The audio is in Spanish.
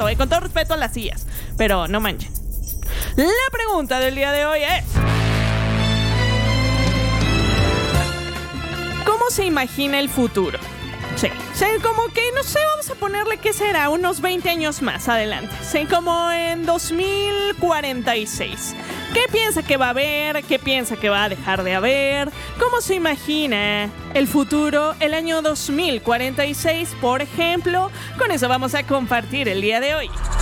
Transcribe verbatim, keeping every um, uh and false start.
eh, con todo respeto a las I As, pero no manchen. La pregunta del día de hoy es: ¿cómo se imagina el futuro? Sí, sí, como que, no sé, vamos a ponerle, ¿qué será? Unos veinte años más adelante. Sí, como en dos mil cuarenta y seis. ¿Qué piensa que va a haber? ¿Qué piensa que va a dejar de haber? ¿Cómo se imagina el futuro el año dos mil cuarenta y seis, por ejemplo? Con eso vamos a compartir el día de hoy.